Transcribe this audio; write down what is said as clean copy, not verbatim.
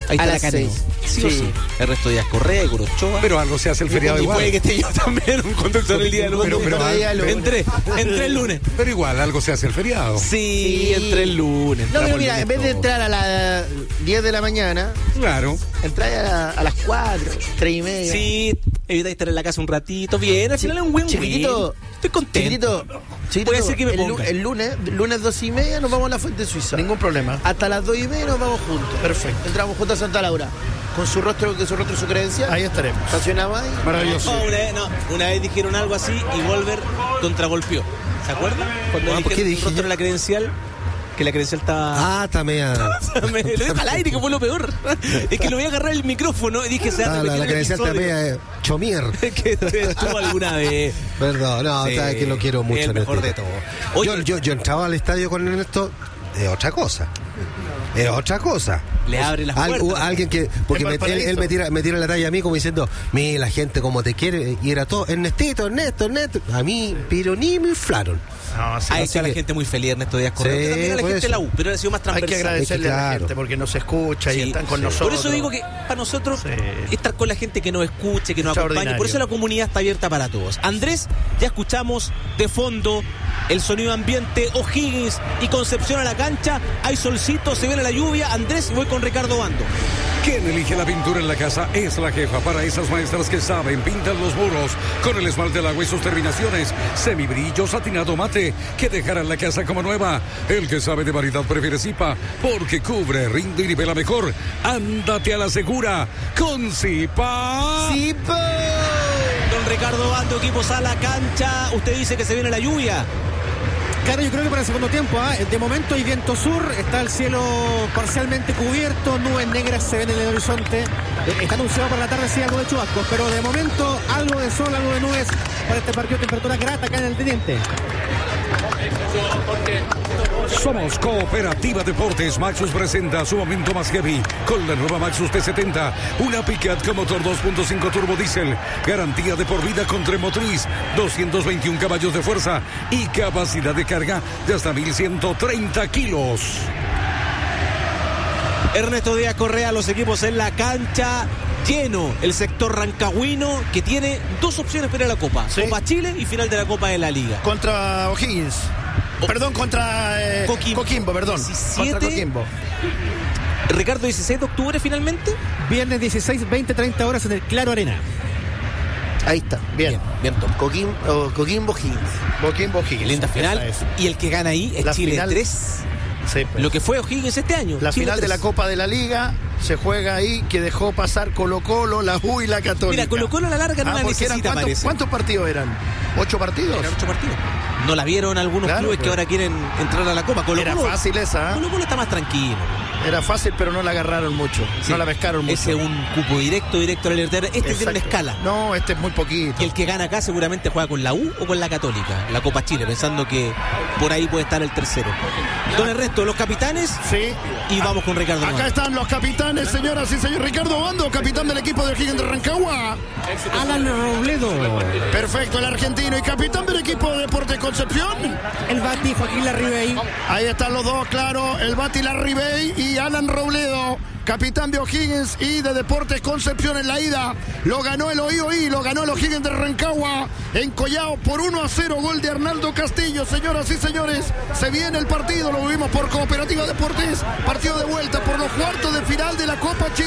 Ahí a está la las Caneo. 6. Sí o sí. El resto de días Correa y Corochoa. Pero algo se hace el feriado y igual. puede que esté yo también un conductor el día del lunes. Entré el lunes. Pero igual, algo se hace el feriado. Sí, entré el lunes. No, pero entramos mira, el en vez de lunes entrar a las 10 de la mañana, Claro. entrar a las 4, 3 y media. Sí, evitáis estar en la casa un ratito. Bien, al final es un win-win. Chiquitito, Estoy contento. Chiquitito, Puede ser que me el, ponga. el lunes 2 y media nos vamos a la Fuente Suiza. Ningún problema. Hasta las 2 y media nos vamos juntos. Perfecto. Entramos juntos a Santa Laura. Con su rostro y su creencia. Ahí estaremos. Estacionamos ahí. Maravilloso. Una vez dijeron algo así y Volver contragolpeó. ¿Se acuerdan? Cuando ¿por qué dijeron dije rostro yo? de la credencial, que la credencial estaba... Está media. Me lo dejo al aire, que fue lo peor. Es que lo voy a agarrar el micrófono y dije, se va a repetir La el credencial está episodio. media chomier. Que estuvo alguna vez. Perdón, no, Sí, sabes que lo quiero mucho. el mejor Ernesto. de todo. Oye, Yo entraba al estadio con Ernesto, es otra cosa. Es otra cosa. le abre las puertas. Alguien que. Porque En Valparaíso. él me tira la talla a mí como diciendo, mira la gente como te quiere. Y era todo, Ernesto. A mí, pero ni me inflaron. No, sí, Ha así hecho a la que- gente muy feliz Ernesto Díaz Correa. Sí, También a la por gente de la eso. U, pero ha sido más hay transversal. que agradecerle Es que a la claro. gente porque nos escucha y Sí, están con sí. nosotros. Por eso digo que para nosotros Sí. estar con la gente que nos escuche, que nos acompañe, Extraordinario. por eso la comunidad está abierta para todos. Andrés, ya escuchamos de fondo el sonido ambiente, O'Higgins y Concepción a la cancha, hay solcito, se viene la lluvia. Andrés, voy con Ricardo Bando. Quien elige la pintura en la casa es la jefa. Para esas maestras que saben, pintan los muros con el esmalte del agua y sus terminaciones, semibrillo, satinado mate, que dejarán la casa como nueva. El que sabe de variedad prefiere Zipa, porque cubre, rinde y nivela mejor. Ándate a la segura con Zipa. ¡Sí, po! Don Ricardo Bando, equipos a la cancha. Usted dice que se viene la lluvia. Claro, yo creo que para el segundo tiempo, de momento hay viento sur, está el cielo parcialmente cubierto, nubes negras se ven en el horizonte, está anunciado para la tarde sí algo de chubascos, pero de momento algo de sol, algo de nubes para este partido, temperatura grata acá en el Teniente. Somos Cooperativa Deportes. Maxus presenta su momento más heavy con la nueva Maxus T70, una Pickup con motor 2.5 turbo diésel, garantía de por vida con tren motriz, 221 caballos de fuerza y capacidad de carga de hasta 1.130 kilos. Ernesto Díaz Correa, los equipos en la cancha, lleno el sector rancagüino, que tiene dos opciones para ir a la Copa. Sí. Copa Chile y final de la Copa de la Liga. Contra O'Higgins. Perdón, contra Coquimbo, perdón. 17. Contra Coquimbo. Ricardo, 16 de octubre finalmente. Viernes 16, 20, 30 horas en el Claro Arena. Ahí está, bien. Bien, Tom. Coquimbo Higgins. Coquimbo O'Higgins. Linda final. Esa es. Y el que gana ahí es La Chile final- 3. Sí, pues. Lo que fue O'Higgins este año. La Chile final de 3. la Copa de la Liga se juega ahí, que dejó pasar Colo-Colo, la U y la Católica. Mira, Colo-Colo a la larga no la porque eran necesita, parece. ¿cuántos partidos eran? ¿8 partidos? Eran 8 partidos. No la vieron algunos Claro, clubes que pues. ahora quieren entrar a la Copa. Era fácil esa, ¿eh? Colo-Colo está más tranquilo. Era fácil, pero no la agarraron mucho. Sí. No la pescaron mucho. Ese es un cupo directo a la Libertadores. Este tiene una Exacto. escala. No, este es muy poquito. Y el que gana acá seguramente juega con la U o con la Católica, la Copa Chile, pensando que por ahí puede estar el tercero. Don Ernesto, los capitanes, Sí. y vamos con Ricardo. Acá están los capitanes, señoras y señores. Ricardo Bando, capitán del equipo de O'Higgins de Rancagua. Alan Robledo, Perfecto, el argentino. Y capitán del equipo de Deportes Concepción. el Bati, Joaquín Larribey. Ahí están los dos, claro. El Bati Larribey y Alan Robledo, capitán de O'Higgins y de Deportes Concepción en la ida. Lo ganó el OIOI, lo ganó el O'Higgins de Rancagua en Collao por 1-0. Gol de Arnaldo Castillo, señoras y señores. Se viene el partido, lo vivimos por Cooperativa Deportes. Partido de vuelta por los cuartos de final de la Copa Chile.